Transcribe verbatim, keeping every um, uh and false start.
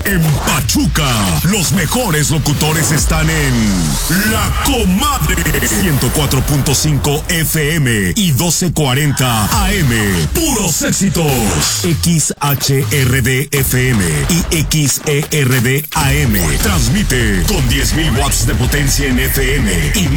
En Pachuca, los mejores locutores están en La Comadre. ciento cuatro punto cinco F M y doce cuarenta A M. Puros éxitos. X H R D F M y X E R D A M. Transmite con diez mil watts de potencia en F M y